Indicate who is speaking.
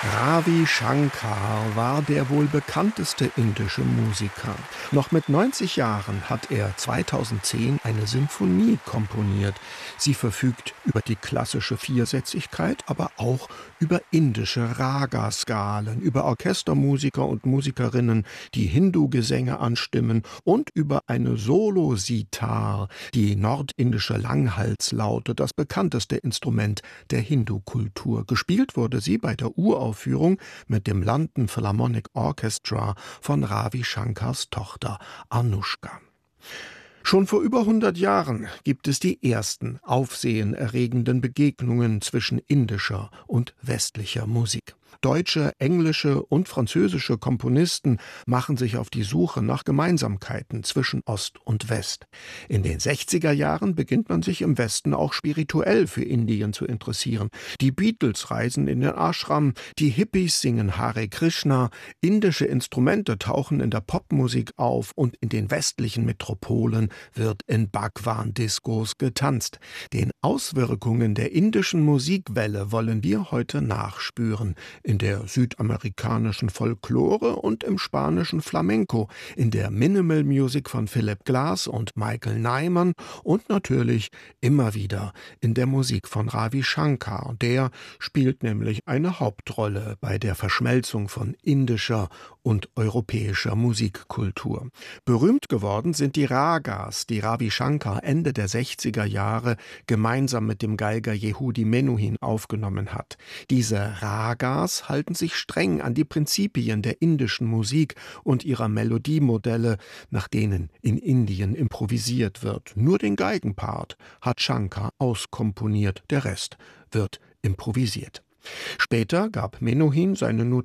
Speaker 1: Ravi Shankar war der wohl bekannteste indische Musiker. Noch mit 90 Jahren hat er 2010 eine Sinfonie komponiert. Sie verfügt über die klassische Viersätzigkeit, aber auch über indische Raga-Skalen, über Orchestermusiker und Musikerinnen, die Hindu-Gesänge anstimmen und über eine Solo-Sitar, die nordindische Langhalslaute, das bekannteste Instrument der Hindu-Kultur. Gespielt wurde sie bei der Uraufführung mit dem London Philharmonic Orchestra von Ravi Shankars Tochter Anushka. Schon vor über 100 Jahren gibt es die ersten aufsehenerregenden Begegnungen zwischen indischer und westlicher Musik. Deutsche, englische und französische Komponisten machen sich auf die Suche nach Gemeinsamkeiten zwischen Ost und West. In den 60er Jahren beginnt man sich im Westen auch spirituell für Indien zu interessieren. Die Beatles reisen in den Ashram, die Hippies singen Hare Krishna, indische Instrumente tauchen in der Popmusik auf und in den westlichen Metropolen wird in Bhagwan-Diskos getanzt. Den Auswirkungen der indischen Musikwelle wollen wir heute nachspüren. In der südamerikanischen Folklore und im spanischen Flamenco, in der Minimal Music von Philip Glass und Michael Nyman und natürlich immer wieder in der Musik von Ravi Shankar. Der spielt nämlich eine Hauptrolle bei der Verschmelzung von indischer und europäischer Musikkultur. Berühmt geworden sind die Ragas, die Ravi Shankar Ende der 60er Jahre gemeinsam mit dem Geiger Yehudi Menuhin aufgenommen hat. Diese Ragas halten sich streng an die Prinzipien der indischen Musik und ihrer Melodiemodelle, nach denen in Indien improvisiert wird. Nur den Geigenpart hat Shankar auskomponiert, der Rest wird improvisiert. Später gab Menuhin seine